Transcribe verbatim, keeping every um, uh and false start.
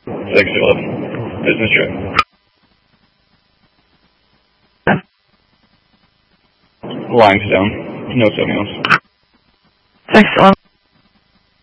six eleven. Business trip. Lines down. No signals. six eleven.